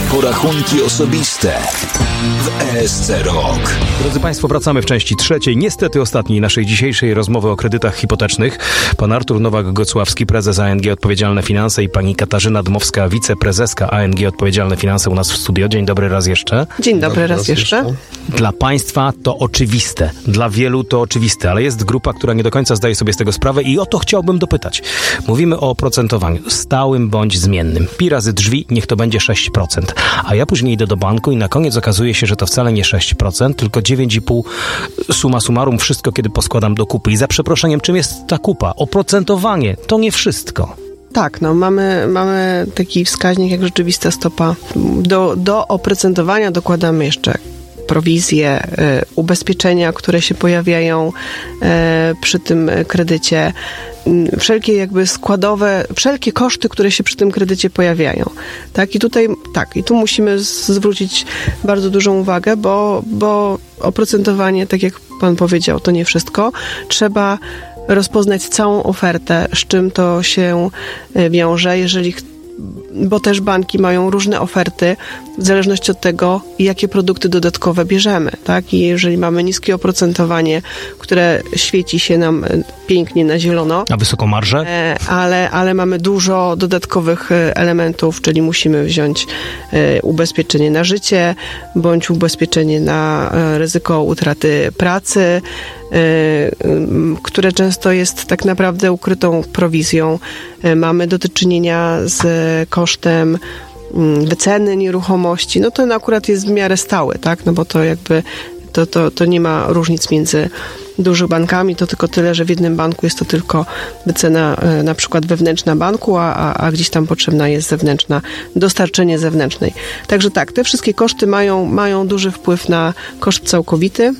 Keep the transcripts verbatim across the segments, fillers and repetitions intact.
porachunki osobiste w E S C Rok. Drodzy Państwo, wracamy w części trzeciej, niestety ostatniej naszej dzisiejszej rozmowy o kredytach hipotecznych. Pan Artur Nowak-Gocławski, prezes A N G Odpowiedzialne Finanse i pani Katarzyna Dmowska, wiceprezeska A N G Odpowiedzialne Finanse u nas w studio. Dzień dobry raz jeszcze. Dzień dobry raz jeszcze. Dla Państwa to oczywiste, dla wielu to oczywiste, ale jest grupa, która nie do końca zdaje sobie z tego sprawę i o to chciałbym dopytać. Mówimy o oprocentowaniu stałym bądź zmiennym. Pi razy drzwi, niech to będzie sześć procent. A ja później idę do banku i na koniec okazuje się, że to wcale nie sześć procent, tylko dziewięć i pół summa summarum, wszystko kiedy poskładam do kupy. I za przeproszeniem, czym jest ta kupa? Oprocentowanie to nie wszystko. Tak, no mamy, mamy taki wskaźnik jak rzeczywista stopa. Do, do oprocentowania dokładamy jeszcze prowizje, y, ubezpieczenia, które się pojawiają y, przy tym kredycie, y, wszelkie jakby składowe, wszelkie koszty, które się przy tym kredycie pojawiają. Tak, i tutaj, tak, i tu musimy zwrócić bardzo dużą uwagę, bo, bo oprocentowanie, tak jak pan powiedział, to nie wszystko. Trzeba rozpoznać całą ofertę, z czym to się wiąże, jeżeli bo też banki mają różne oferty w zależności od tego, jakie produkty dodatkowe bierzemy, tak? I jeżeli mamy niskie oprocentowanie, które świeci się nam pięknie na zielono, a wysoką marżę, ale, ale mamy dużo dodatkowych elementów, czyli musimy wziąć ubezpieczenie na życie, bądź ubezpieczenie na ryzyko utraty pracy, które często jest tak naprawdę ukrytą prowizją. Mamy do czynienia z kosztem wyceny nieruchomości, no to akurat jest w miarę stały, tak, no bo to jakby to, to, to nie ma różnic między dużymi bankami, to tylko tyle, że w jednym banku jest to tylko wycena na przykład wewnętrzna banku, a, a, a gdzieś tam potrzebna jest zewnętrzna, dostarczenie zewnętrznej. Także tak, te wszystkie koszty mają, mają duży wpływ na koszt całkowity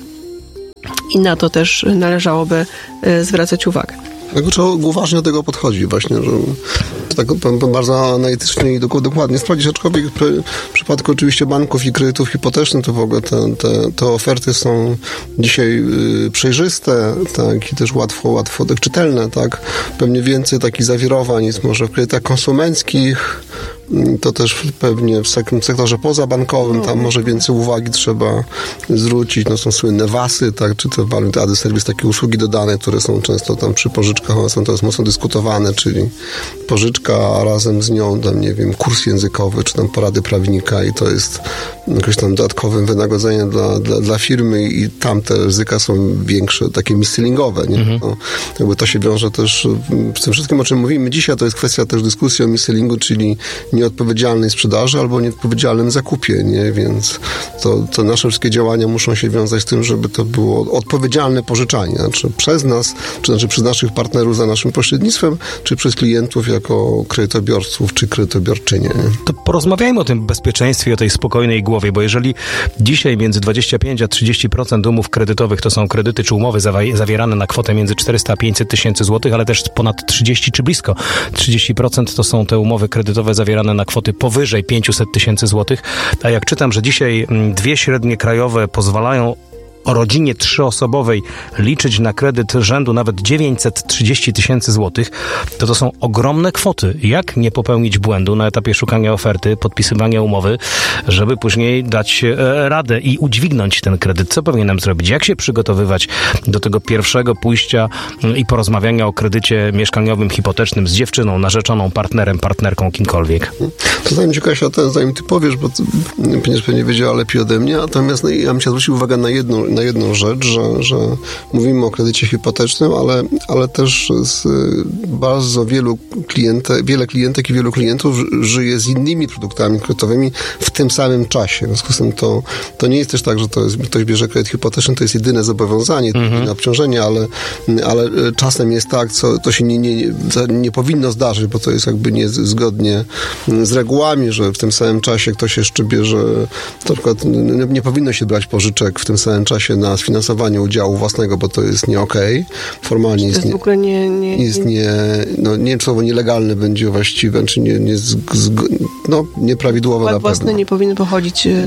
i na to też należałoby zwracać uwagę. Dlatego trzeba uważnie do tego podchodzić właśnie, że tak bardzo analitycznie i dokładnie sprawdzić, aczkolwiek w przypadku oczywiście banków i kredytów hipotecznych to w ogóle te, te, te oferty są dzisiaj y, przejrzyste, tak, i też łatwo, łatwo tak czytelne, tak. Pewnie więcej takich zawirowań jest może w kredytach konsumenckich, to też pewnie w sektorze pozabankowym, tam może więcej uwagi trzeba zwrócić. No są słynne wasy, tak, czy te value added service, takie usługi dodane, które są często tam przy pożyczkach, one są teraz mocno dyskutowane, czyli pożyczka, a razem z nią tam, nie wiem, kurs językowy, czy tam porady prawnika i to jest jakieś tam dodatkowym wynagrodzeniem dla, dla, dla firmy i tam te ryzyka są większe, takie missellingowe, nie? Mhm. No, jakby to się wiąże też z tym wszystkim, o czym mówimy dzisiaj, to jest kwestia też dyskusji o missellingu, czyli nieodpowiedzialnej sprzedaży albo nieodpowiedzialnym zakupie, nie? Więc to, to nasze wszystkie działania muszą się wiązać z tym, żeby to było odpowiedzialne pożyczanie, znaczy przez nas, czy znaczy przez naszych partnerów za naszym pośrednictwem, czy przez klientów jako kredytobiorców, czy kredytobiorczynie. Nie? To porozmawiajmy o tym bezpieczeństwie, o tej spokojnej głowie, bo jeżeli dzisiaj między dwadzieścia pięć a trzydzieści procent umów kredytowych to są kredyty czy umowy zawa- zawierane na kwotę między czterysta a pięćset tysięcy złotych, ale też ponad trzydzieści czy blisko trzydzieści procent to są te umowy kredytowe zawierane na kwoty powyżej pięćset tysięcy złotych, a jak czytam, że dzisiaj dwie średnie krajowe pozwalają o rodzinie trzyosobowej liczyć na kredyt rzędu nawet dziewięćset trzydzieści tysięcy złotych, to to są ogromne kwoty. Jak nie popełnić błędu na etapie szukania oferty, podpisywania umowy, żeby później dać e, radę i udźwignąć ten kredyt? Co powinienem zrobić? Jak się przygotowywać do tego pierwszego pójścia i porozmawiania o kredycie mieszkaniowym, hipotecznym z dziewczyną, narzeczoną, partnerem, partnerką, kimkolwiek? To zanim ci, Kasia, to zanim ty powiesz, bo będziesz pewnie wiedziała lepiej ode mnie, natomiast no, ja bym chciał zwrócić uwagę na jedną na jedną rzecz, że, że mówimy o kredycie hipotecznym, ale, ale też z bardzo wielu klientek, wiele klientek i wielu klientów żyje z innymi produktami kredytowymi w tym samym czasie. W związku z tym to, to nie jest też tak, że to jest, ktoś bierze kredyt hipoteczny, to jest jedyne zobowiązanie, mm-hmm. jedyne obciążenie, ale, ale czasem jest tak, co to się nie, nie, nie powinno zdarzyć, bo to jest jakby nie zgodnie z regułami, że w tym samym czasie ktoś jeszcze bierze, to przykład nie, nie powinno się brać pożyczek w tym samym czasie na sfinansowanie udziału własnego, bo to jest nie okej. Okay. Formalnie jest, jest nie, w ogóle nie, nie, jest nie, no nie wiem, słowo nielegalne będzie właściwe, czy nie, nie z, z, no nieprawidłowe Wkład na pewno. własny nie powinien pochodzić nie,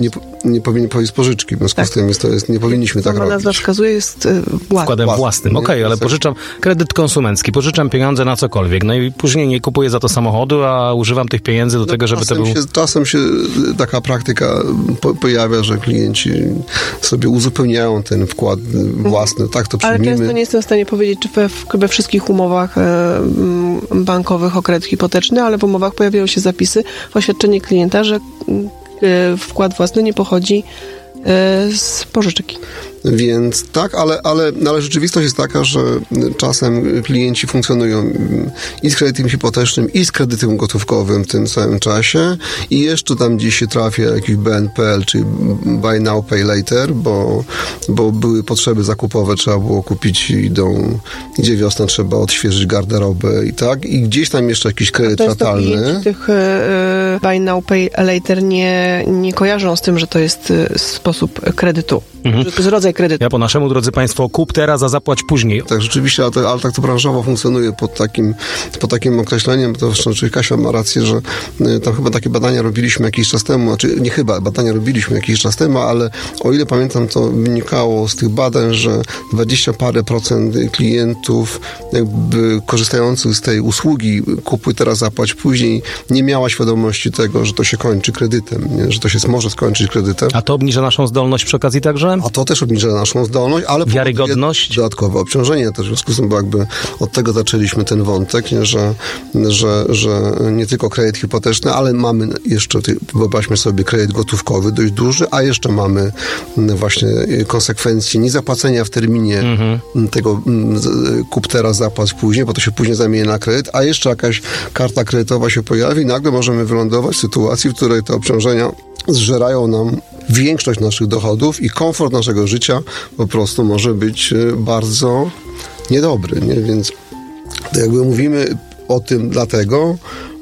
nie powinni pojąć pożyczki. W związku Tak. z tym jest to jest, nie powinniśmy tak Sama robić. nazwa wskazuje, jest y, własny. Wkładem Własny, własnym. nie? Okej, ale Jest- pożyczam kredyt konsumencki, pożyczam pieniądze na cokolwiek, no i później nie kupuję za to samochodu, a używam tych pieniędzy do tego, żeby to Czasem był... się, czasem się taka praktyka po, pojawia, że klienci sobie uzupełniają ten wkład własny. Tak, to Ale przyjmijmy. często nie jestem w stanie powiedzieć, czy we, we wszystkich umowach e, m, bankowych o kredyt hipoteczny, ale w umowach pojawiają się zapisy w oświadczeniu klienta, że e, wkład własny nie pochodzi e, z pożyczek. Więc tak, ale, ale, ale rzeczywistość jest taka, że czasem klienci funkcjonują i z kredytem hipotecznym, i z kredytem gotówkowym w tym samym czasie i jeszcze tam gdzieś się trafia jakiś B N P L, czyli Buy Now, Pay Later, bo, bo były potrzeby zakupowe, trzeba było kupić, idą, idzie wiosna, trzeba odświeżyć garderobę i tak, i gdzieś tam jeszcze jakiś kredyt Często fatalny. klienci tych e, Buy Now, Pay Later nie, nie kojarzą z tym, że to jest e, sposób kredytu, że to jest rodzaj kredytu. Ja po naszemu, drodzy Państwo, kup teraz, a zapłać później. Tak, rzeczywiście, ale, to, ale tak to branżowo funkcjonuje pod takim, pod takim określeniem. To znaczy Kasia ma rację, że y, tam chyba takie badania robiliśmy jakiś czas temu, znaczy nie chyba, badania robiliśmy jakiś czas temu, ale o ile pamiętam, to wynikało z tych badań, że dwadzieścia parę procent klientów jakby korzystających z tej usługi kupuj teraz, zapłać później, nie miała świadomości tego, że to się kończy kredytem, nie? Że to się może skończyć kredytem. A to obniża naszą zdolność przy okazji także? A to też obniża naszą zdolność, ale Wiarygodność? powoduje dodatkowe obciążenie też. W związku z tym, bo jakby od tego zaczęliśmy ten wątek, nie, że, że, że nie tylko kredyt hipoteczny, ale mamy jeszcze, wyobraźmy sobie, kredyt gotówkowy dość duży, a jeszcze mamy właśnie konsekwencje niezapłacenia w terminie mhm. tego kup teraz, zapłać później, bo to się później zamieni na kredyt, a jeszcze jakaś karta kredytowa się pojawi i nagle możemy wylądować w sytuacji, w której te obciążenia zżerają nam większość naszych dochodów i komfort naszego życia po prostu może być bardzo niedobry, nie? Więc jakby mówimy o tym dlatego,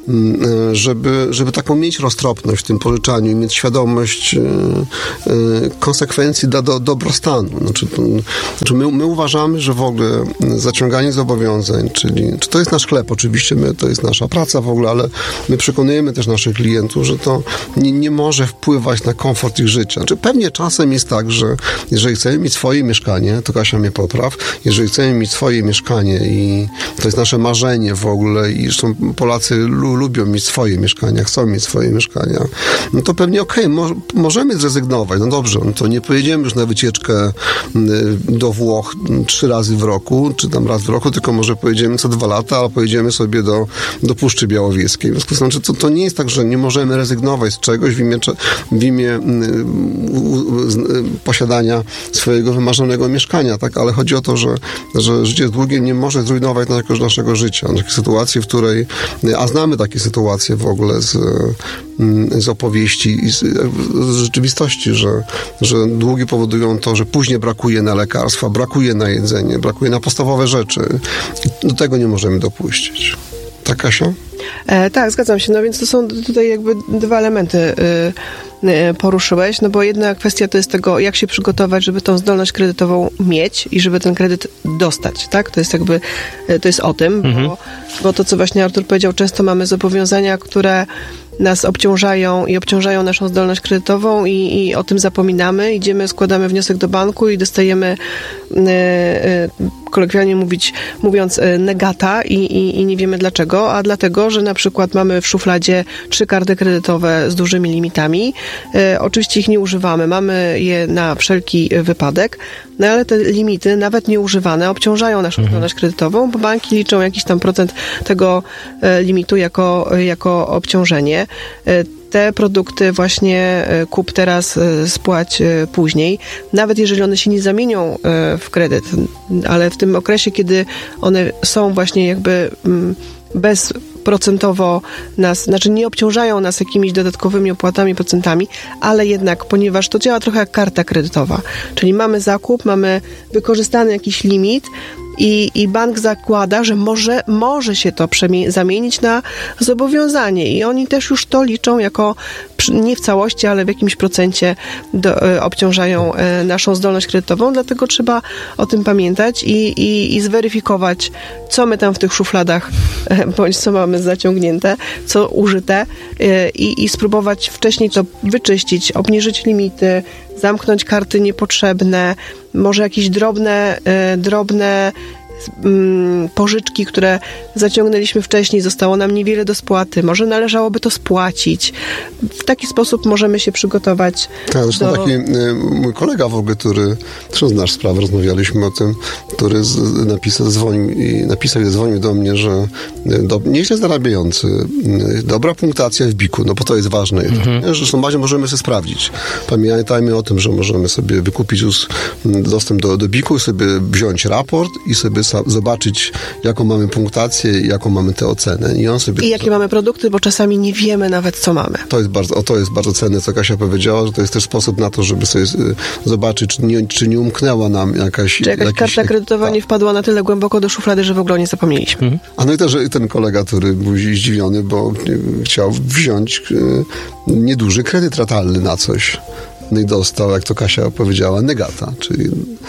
żeby, żeby taką mieć roztropność w tym pożyczaniu i mieć świadomość e, e, konsekwencji dla do, dobrostanu. Znaczy, to, znaczy my, my uważamy, że w ogóle zaciąganie zobowiązań, czyli czy to jest nasz chleb, oczywiście my, to jest nasza praca w ogóle, ale my przekonujemy też naszych klientów, że to nie, nie może wpływać na komfort ich życia. Znaczy, pewnie czasem jest tak, że jeżeli chcemy mieć swoje mieszkanie, to Kasia mnie popraw, jeżeli chcemy mieć swoje mieszkanie i to jest nasze marzenie w ogóle i zresztą Polacy lu, lubią mieć swoje mieszkania, chcą mieć swoje mieszkania, no to pewnie okej, okay, mo- możemy zrezygnować. No dobrze, no to nie pojedziemy już na wycieczkę do Włoch trzy razy w roku, czy tam raz w roku, tylko może pojedziemy co dwa lata, a pojedziemy sobie do, do Puszczy Białowieskiej. W związku z tym, znaczy, to, to nie jest tak, że nie możemy rezygnować z czegoś w imię, w imię posiadania swojego wymarzonego mieszkania, tak? Ale chodzi o to, że, że życie długie nie może zrujnować naszego, naszego życia. Takie sytuacje, w której, a znamy takie sytuacje w ogóle z, z opowieści i z, z rzeczywistości, że, że długi powodują to, że później brakuje na lekarstwa, brakuje na jedzenie, brakuje na podstawowe rzeczy. Do tego nie możemy dopuścić. Tak, Kasia? E, tak, zgadzam się. No więc to są tutaj jakby dwa elementy y, y, poruszyłeś, no bo jedna kwestia to jest tego, jak się przygotować, żeby tą zdolność kredytową mieć i żeby ten kredyt dostać, tak? To jest jakby, to jest o tym, mhm. bo, bo to, co właśnie Artur powiedział, często mamy zobowiązania, które nas obciążają i obciążają naszą zdolność kredytową i, i o tym zapominamy. Idziemy, składamy wniosek do banku i dostajemy y, y, kolokwialnie mówić, mówiąc y, negata i, i, i nie wiemy dlaczego, a dlatego, że na przykład mamy w szufladzie trzy karty kredytowe z dużymi limitami. Y, oczywiście ich nie używamy, mamy je na wszelki wypadek, no ale te limity, nawet nieużywane, obciążają naszą mhm. zdolność kredytową, bo banki liczą jakiś tam procent tego y, limitu jako, jako obciążenie. Te produkty właśnie kup teraz, spłać później. Nawet jeżeli one się nie zamienią w kredyt, ale w tym okresie, kiedy one są właśnie jakby bezprocentowo nas, znaczy nie obciążają nas jakimiś dodatkowymi opłatami, procentami, ale jednak, ponieważ to działa trochę jak karta kredytowa, czyli mamy zakup, mamy wykorzystany jakiś limit i, i bank zakłada, że może, może się to przemie- zamienić na zobowiązanie i oni też już to liczą jako nie w całości, ale w jakimś procencie do, e, obciążają e, naszą zdolność kredytową, dlatego trzeba o tym pamiętać i, i, i zweryfikować, co my tam w tych szufladach e, bądź co mamy zaciągnięte, co użyte e, i, i spróbować wcześniej to wyczyścić, obniżyć limity, zamknąć karty niepotrzebne, może jakieś drobne, e, drobne pożyczki, które zaciągnęliśmy wcześniej, zostało nam niewiele do spłaty. Może należałoby to spłacić. W taki sposób możemy się przygotować. Tak, zresztą do... taki y, mój kolega w ogóle, który, zresztą znasz sprawę, rozmawialiśmy o tym, który z, napisał, dzwonił i napisał i dzwonił do mnie, że do, nieźle zarabiający, y, dobra punktacja w biku, no bo to jest ważne. Mhm. Zresztą bazie możemy sobie sprawdzić. Pamiętajmy o tym, że możemy sobie wykupić już dostęp do, do biku, sobie wziąć raport i sobie zobaczyć, jaką mamy punktację i jaką mamy tę ocenę. I, on sobie I jakie to... mamy produkty, bo czasami nie wiemy nawet, co mamy. To jest bardzo, o, to jest bardzo cenne, co Kasia powiedziała, że to jest też sposób na to, żeby sobie zobaczyć, czy nie, czy nie umknęła nam jakaś... Czy jakaś jakiś, karta kredytowa nie wpadła na tyle głęboko do szuflady, że w ogóle nie zapomnieliśmy. Mhm. A no i też ten kolega, który był zdziwiony, bo chciał wziąć nieduży kredyt ratalny na coś. No i dostał, jak to Kasia powiedziała, negata, czyli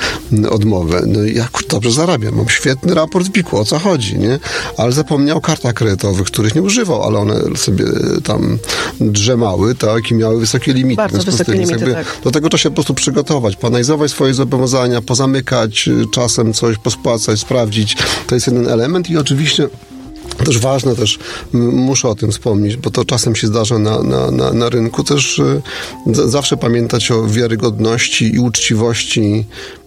odmowę. No i ja dobrze zarabiam, mam świetny raport w biku, o co chodzi, nie? Ale zapomniał o kartach kredytowych, których nie używał, ale one sobie tam drzemały, tak, i miały wysokie limity. Bardzo więc wysokie limity, jakby tak. Do tego trzeba się po prostu przygotować, poanalizować swoje zobowiązania, pozamykać, czasem coś pospłacać, sprawdzić. To jest jeden element i oczywiście też ważne, też muszę o tym wspomnieć, bo to czasem się zdarza na, na, na, na rynku, też y, zawsze pamiętać o wiarygodności i uczciwości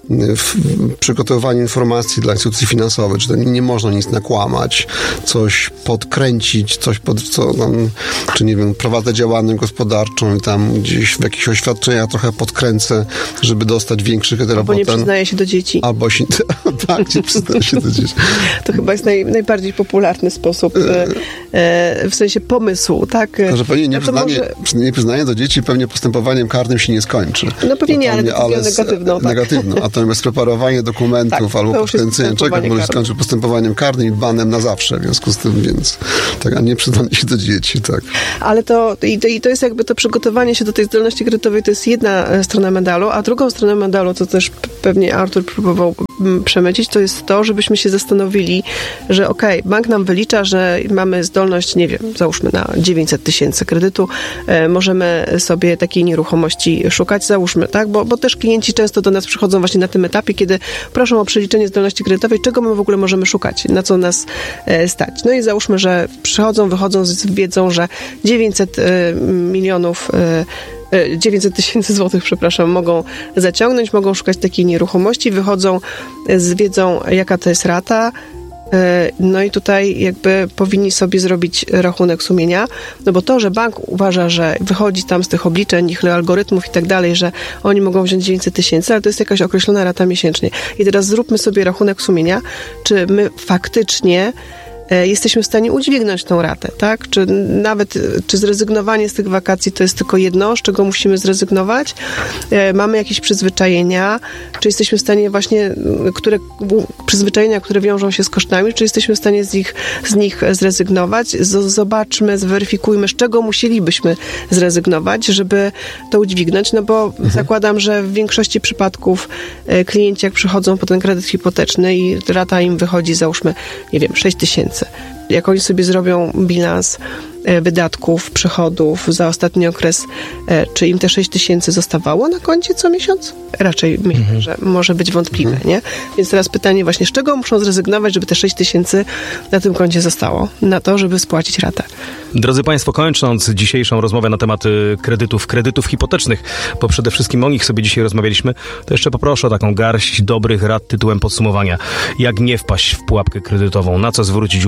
w przygotowywaniu informacji dla instytucji finansowych, czy to nie, nie można nic nakłamać, coś podkręcić, coś pod, co tam, czy nie wiem, prowadzę działalność gospodarczą i tam gdzieś w jakichś oświadczeniach trochę podkręcę, żeby dostać większy kredyt. Albo nie przyznaje się do dzieci. Albo się, tak, nie przyznaje się do dzieci. To chyba jest naj, najbardziej popularny sposób, e, e, w sensie pomysłu, tak? To, że pewnie nie przyznanie, może... nie przyznanie do dzieci pewnie postępowaniem karnym się nie skończy. No pewnie nie, ale decyzją ale negatywną. Tak. Negatywną, a natomiast preparowanie dokumentów tak, albo podkręcenie czegoś może się skończyć postępowaniem karnym i banem na zawsze, w związku z tym, więc tak, a nie przyznanie się do dzieci, tak. Ale to i, to, i to jest jakby to przygotowanie się do tej zdolności kredytowej, to jest jedna strona medalu, a drugą stroną medalu, co też pewnie Artur próbował przemycić, to jest to, żebyśmy się zastanowili, że okej, okay, bank nam wylicza, że mamy zdolność, nie wiem, załóżmy na dziewięćset tysięcy kredytu, e, możemy sobie takiej nieruchomości szukać, załóżmy, tak, bo, bo też klienci często do nas przychodzą właśnie na tym etapie, kiedy proszą o przeliczenie zdolności kredytowej, czego my w ogóle możemy szukać, na co nas e, stać. No i załóżmy, że przychodzą, wychodzą z wiedzą, że dziewięćset e, milionów e, dziewięćset tysięcy złotych, przepraszam, mogą zaciągnąć, mogą szukać takiej nieruchomości, wychodzą z wiedzą, jaka to jest rata. No i tutaj jakby powinni sobie zrobić rachunek sumienia, no bo to, że bank uważa, że wychodzi tam z tych obliczeń, ich algorytmów i tak dalej, że oni mogą wziąć dziewięćset tysięcy, ale to jest jakaś określona rata miesięcznie. I teraz zróbmy sobie rachunek sumienia, czy my faktycznie jesteśmy w stanie udźwignąć tą ratę, tak? Czy nawet, czy zrezygnowanie z tych wakacji to jest tylko jedno, z czego musimy zrezygnować? E, mamy jakieś przyzwyczajenia? Czy jesteśmy w stanie właśnie, które przyzwyczajenia, które wiążą się z kosztami, czy jesteśmy w stanie z nich, z nich zrezygnować? Z, zobaczmy, zweryfikujmy, z czego musielibyśmy zrezygnować, żeby to udźwignąć, no bo mhm. zakładam, że w większości przypadków e, klienci, jak przychodzą po ten kredyt hipoteczny i rata im wychodzi, załóżmy, nie wiem, sześć tysięcy. Jak oni sobie zrobią bilans wydatków, przychodów za ostatni okres, czy im te sześć tysięcy zostawało na koncie co miesiąc? Raczej myślę, mhm. że może być wątpliwe, mhm. nie? Więc teraz pytanie właśnie, z czego muszą zrezygnować, żeby te sześć tysięcy na tym koncie zostało? Na to, żeby spłacić ratę. Drodzy Państwo, kończąc dzisiejszą rozmowę na temat kredytów, kredytów hipotecznych, bo przede wszystkim o nich sobie dzisiaj rozmawialiśmy, to jeszcze poproszę o taką garść dobrych rad tytułem podsumowania. Jak nie wpaść w pułapkę kredytową? Na co zwrócić uwagę?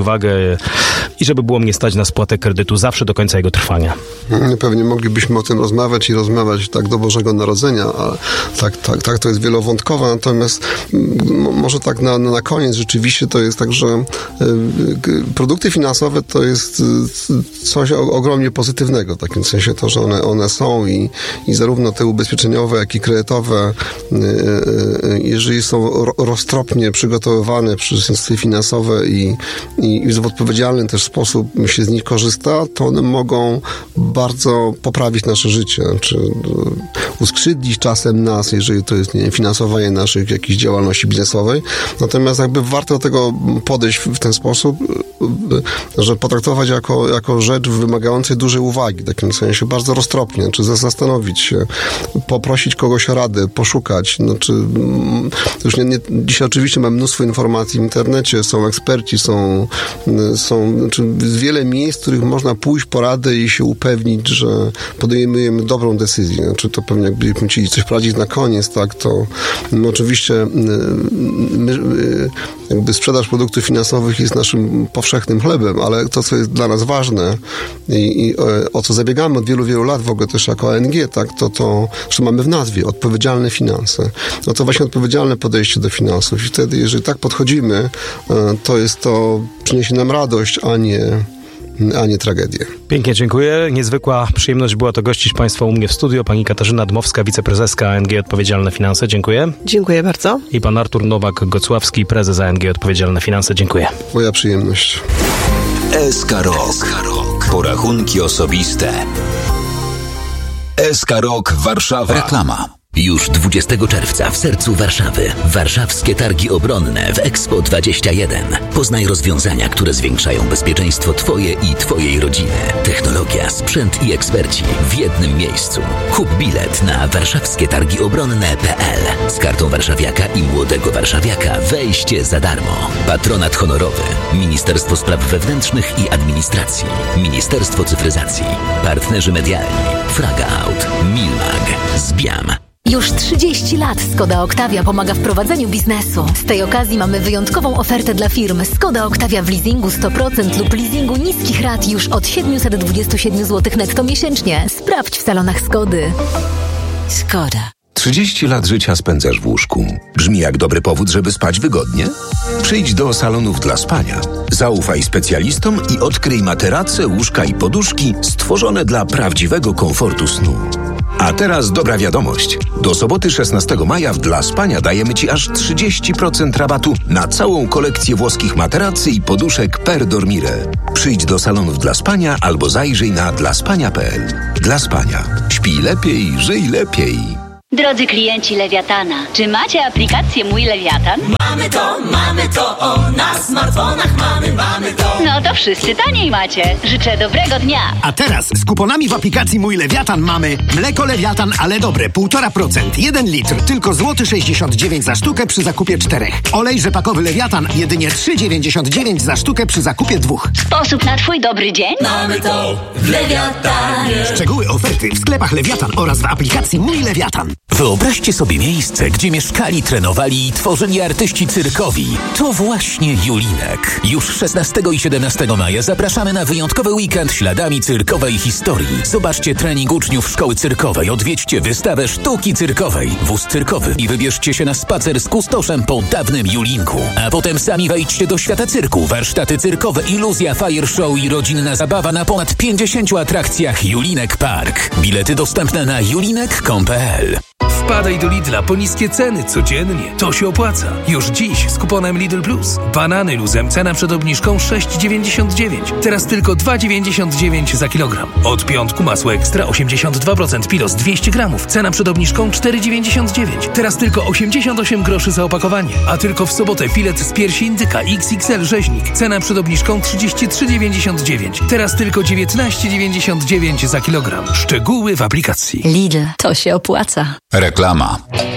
i żeby było mnie stać na spłatę kredytu zawsze do końca jego trwania. Pewnie moglibyśmy o tym rozmawiać i rozmawiać tak do Bożego Narodzenia, a tak, tak, tak to jest wielowątkowe, natomiast m- może tak na, na koniec rzeczywiście to jest tak, że y, produkty finansowe to jest y, coś o, ogromnie pozytywnego, w takim sensie to, że one, one są i, i zarówno te ubezpieczeniowe, jak i kredytowe, y, y, jeżeli są ro, roztropnie przygotowywane przez instytucje finansowe i, i, i w odpowiedzialny też sposób się z nich korzysta, to one mogą bardzo poprawić nasze życie, czy uskrzydlić czasem nas, jeżeli to jest nie wiem, finansowanie naszych jakiejś działalności biznesowej. Natomiast jakby warto do tego podejść w ten sposób, że potraktować jako, jako rzecz wymagającej dużej uwagi, w takim sensie bardzo roztropnie, czy zastanowić się, poprosić kogoś o radę, poszukać. No, czy, już nie, nie, dzisiaj oczywiście mamy mnóstwo informacji w internecie, są eksperci, są, są znaczy wiele miejsc, w których można pójść po radę i się upewnić, że podejmujemy dobrą decyzję. Znaczy to pewnie jakbyśmy chcieli coś prowadzić na koniec, tak, to no, oczywiście my, jakby sprzedaż produktów finansowych jest naszym powszechnym chlebem, ale to, co jest dla nas ważne i, i o co zabiegamy od wielu, wielu lat w ogóle też jako A N G, tak, to to, że mamy w nazwie odpowiedzialne finanse. No to właśnie odpowiedzialne podejście do finansów i wtedy, jeżeli tak podchodzimy, to jest to, przyniesie nam radość, a nie a nie tragedię. Pięknie dziękuję. Niezwykła przyjemność była to gościć Państwa u mnie w studio. Pani Katarzyna Dmowska, wiceprezeska A N G Odpowiedzialne Finanse. Dziękuję. Dziękuję bardzo. I pan Artur Nowak-Gocławski, prezes A N G Odpowiedzialne Finanse. Dziękuję. Moja przyjemność. S K Rok. Porachunki osobiste. S K Rok Warszawa. Reklama. Już dwudziestego czerwca w sercu Warszawy Warszawskie Targi Obronne w Expo dwadzieścia jeden. Poznaj rozwiązania, które zwiększają bezpieczeństwo Twoje i Twojej rodziny. Technologia, sprzęt i eksperci w jednym miejscu. Kup bilet na warszawskie targi obronne kropka p l. Z kartą warszawiaka i młodego warszawiaka wejście za darmo. Patronat honorowy Ministerstwo Spraw Wewnętrznych i Administracji, Ministerstwo Cyfryzacji, partnerzy medialni Fraga Out, Milmag, Zbiam. Już trzydzieści lat Skoda Octavia pomaga w prowadzeniu biznesu. Z tej okazji mamy wyjątkową ofertę dla firm. Skoda Octavia w leasingu sto procent lub leasingu niskich rat już od siedemset dwadzieścia siedem złotych netto miesięcznie. Sprawdź w salonach Skody. Skoda. trzydzieści lat życia spędzasz w łóżku. Brzmi jak dobry powód, żeby spać wygodnie? Przyjdź do salonów dla spania. Zaufaj specjalistom i odkryj materace, łóżka i poduszki stworzone dla prawdziwego komfortu snu. A teraz dobra wiadomość. Do soboty szesnastego maja w Dla Spania dajemy Ci aż trzydzieści procent rabatu na całą kolekcję włoskich materacy i poduszek Per Dormire. Przyjdź do salonów Dla Spania albo zajrzyj na dlaspania kropka p l. Dla Spania. Śpij lepiej, żyj lepiej. Drodzy klienci Lewiatana, czy macie aplikację Mój Lewiatan? Mamy to, mamy to, o, na smartfonach mamy, mamy to. No to wszyscy taniej macie. Życzę dobrego dnia. A teraz z kuponami w aplikacji Mój Lewiatan mamy mleko Lewiatan, ale dobre, półtora procent, jeden litr, tylko złoty sześćdziesiąt dziewięć za sztukę przy zakupie czterech. Olej rzepakowy Lewiatan, jedynie trzy dziewięćdziesiąt dziewięć za sztukę przy zakupie dwóch. Sposób na twój dobry dzień? Mamy to w Lewiatanie. Szczegóły oferty w sklepach Lewiatan oraz w aplikacji Mój Lewiatan. Wyobraźcie sobie miejsce, gdzie mieszkali, trenowali i tworzyli artyści cyrkowi. To właśnie Julinek. Już szesnastego i siedemnastego maja zapraszamy na wyjątkowy weekend śladami cyrkowej historii. Zobaczcie trening uczniów szkoły cyrkowej, odwiedźcie wystawę sztuki cyrkowej, wóz cyrkowy i wybierzcie się na spacer z kustoszem po dawnym Julinku. A potem sami wejdźcie do świata cyrku, warsztaty cyrkowe, iluzja, fire show i rodzinna zabawa na ponad pięćdziesięciu atrakcjach Julinek Park. Bilety dostępne na julinek kropka com kropka p l. Wpadaj do Lidla po niskie ceny codziennie. To się opłaca. Już dziś z kuponem Lidl Plus. Banany luzem cena przed obniżką sześć dziewięćdziesiąt dziewięć. Teraz tylko dwa dziewięćdziesiąt dziewięć za kilogram. Od piątku masło ekstra osiemdziesiąt dwa procent Pilos dwieście gramów. Cena przed obniżką cztery dziewięćdziesiąt dziewięć. Teraz tylko osiemdziesiąt osiem groszy za opakowanie. A tylko w sobotę filet z piersi indyka X X L rzeźnik. Cena przed obniżką trzydzieści trzy dziewięćdziesiąt dziewięć. Teraz tylko dziewiętnaście dziewięćdziesiąt dziewięć za kilogram. Szczegóły w aplikacji. Lidl. To się opłaca. Reklama.